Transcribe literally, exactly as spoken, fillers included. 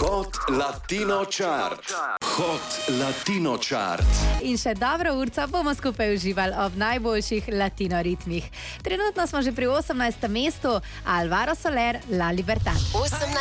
Hot Latino Chart. Hot Latino Chart. In še dobro urco bomo skupaj uživali ob najboljših latino ritmih. Trenutno smo že pri osemnajstem mestu, Alvaro Soler, La Libertad.